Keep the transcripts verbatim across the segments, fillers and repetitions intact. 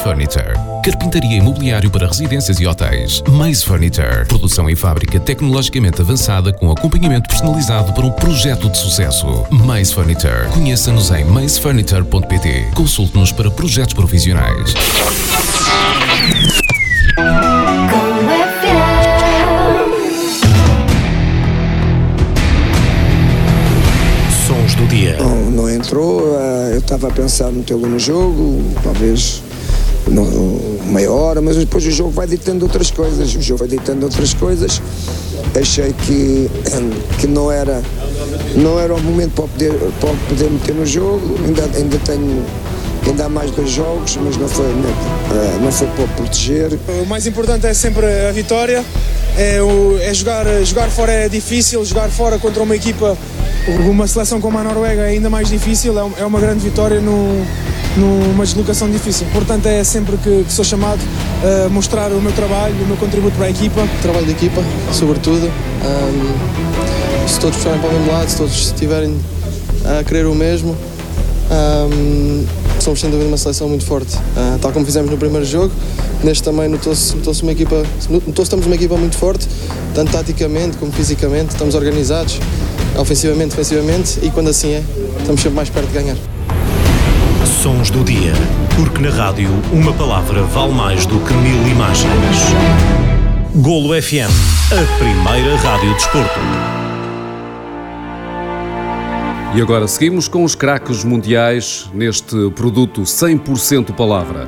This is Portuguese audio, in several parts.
Furniture. Carpintaria e mobiliário para residências e hotéis. Maze Furniture. Produção em fábrica tecnologicamente avançada com acompanhamento personalizado para um projeto de sucesso. Maze Furniture. Conheça-nos em maze furniture ponto pt. Consulte-nos para projetos profissionais. Sons do dia. Não, não entrou, eu estava a pensar metê-lo no jogo, talvez no, meia hora, mas depois o jogo vai ditando outras coisas, o jogo vai ditando outras coisas. Achei que, que não, era, não era o momento para poder, para poder meter no jogo, ainda, ainda tenho... Ainda há mais dois jogos, mas não foi, não foi para proteger. O mais importante é sempre a vitória. É, o, é jogar, jogar fora é difícil, jogar fora contra uma equipa, uma seleção como a Noruega é ainda mais difícil. É uma grande vitória no, numa deslocação difícil. Portanto, é sempre que, que sou chamado a mostrar o meu trabalho, o meu contributo para a equipa. Trabalho de equipa, sobretudo. Um, se todos puxarem para o mesmo lado, se todos estiverem a querer o mesmo. Um, somos sem dúvida uma seleção muito forte, uh, tal como fizemos no primeiro jogo. Neste também notou-se, notou-se uma equipa, notou-se que estamos uma equipa muito forte, tanto taticamente como fisicamente, estamos organizados, ofensivamente, defensivamente, e quando assim é, estamos sempre mais perto de ganhar. Sons do dia, porque na rádio uma palavra vale mais do que mil imagens. Golo F M, a primeira rádio de desporto. E agora seguimos com os craques mundiais neste produto cem por cento palavra.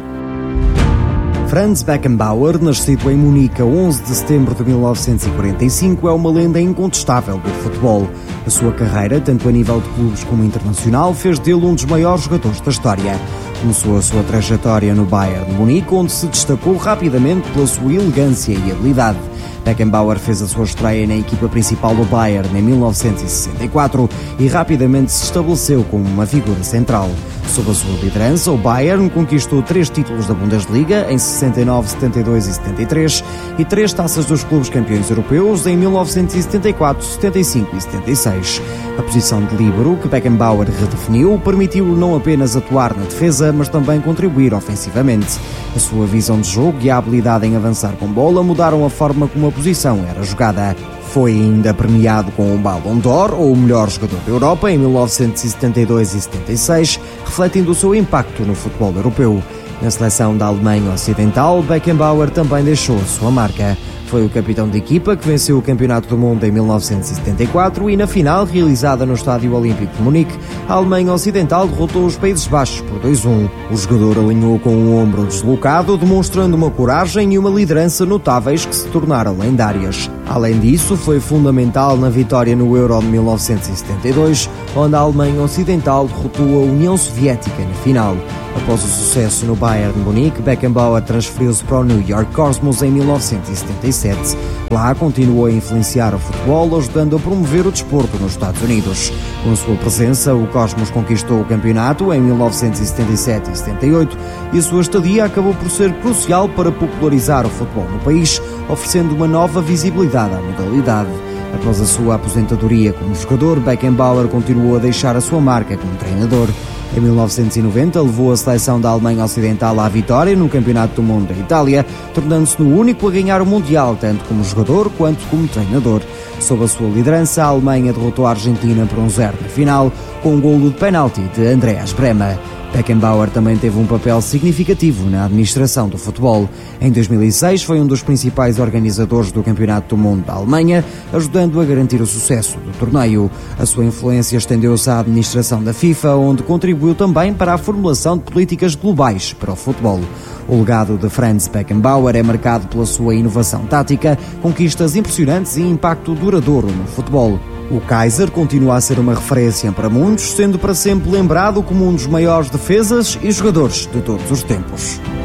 Franz Beckenbauer, nascido em Munique a onze de setembro de mil novecentos e quarenta e cinco, é uma lenda incontestável do futebol. A sua carreira, tanto a nível de clubes como internacional, fez dele um dos maiores jogadores da história. Começou a sua trajetória no Bayern de Munique, onde se destacou rapidamente pela sua elegância e habilidade. Beckenbauer fez a sua estreia na equipa principal do Bayern em mil novecentos e sessenta e quatro e rapidamente se estabeleceu como uma figura central. Sob a sua liderança, o Bayern conquistou três títulos da Bundesliga em sessenta e nove, setenta e dois e setenta e três e três taças dos clubes campeões europeus em mil novecentos e setenta e quatro, setenta e cinco e setenta e seis. A posição de líbero, que Beckenbauer redefiniu, permitiu-lhe não apenas atuar na defesa, mas também contribuir ofensivamente. A sua visão de jogo e a habilidade em avançar com bola mudaram a forma como a posição era jogada. Foi ainda premiado com o Ballon d'Or, ou o melhor jogador da Europa, em mil novecentos e setenta e dois e setenta e seis, refletindo o seu impacto no futebol europeu. Na seleção da Alemanha Ocidental, Beckenbauer também deixou a sua marca. Foi o capitão de equipa que venceu o Campeonato do Mundo em mil novecentos e setenta e quatro e na final, realizada no Estádio Olímpico de Munique, a Alemanha Ocidental derrotou os Países Baixos por dois a um. O jogador alinhou com o ombro deslocado, demonstrando uma coragem e uma liderança notáveis que se tornaram lendárias. Além disso, foi fundamental na vitória no Euro de mil novecentos e setenta e dois, onde a Alemanha Ocidental derrotou a União Soviética na final. Após o sucesso no Bayern de Munique, Beckenbauer transferiu-se para o New York Cosmos em mil novecentos e setenta e sete. Lá continuou a influenciar o futebol, ajudando a promover o desporto nos Estados Unidos. Com a sua presença, o Cosmos conquistou o campeonato em mil novecentos e setenta e sete e setenta e oito e a sua estadia acabou por ser crucial para popularizar o futebol no país, oferecendo uma nova visibilidade à modalidade. Após a sua aposentadoria como jogador, Beckenbauer continuou a deixar a sua marca como treinador. Em mil novecentos e noventa, levou a seleção da Alemanha Ocidental à vitória no Campeonato do Mundo da Itália, tornando-se no único a ganhar o Mundial, tanto como jogador quanto como treinador. Sob a sua liderança, a Alemanha derrotou a Argentina por um zero na final, com um golo de penalti de Andreas Brehme. Beckenbauer também teve um papel significativo na administração do futebol. Em dois mil e seis foi um dos principais organizadores do Campeonato do Mundo da Alemanha, ajudando a garantir o sucesso do torneio. A sua influência estendeu-se à administração da FIFA, onde contribuiu também para a formulação de políticas globais para o futebol. O legado de Franz Beckenbauer é marcado pela sua inovação tática, conquistas impressionantes e impacto duradouro no futebol. O Kaiser continua a ser uma referência para muitos, sendo para sempre lembrado como um dos maiores defesas e jogadores de todos os tempos.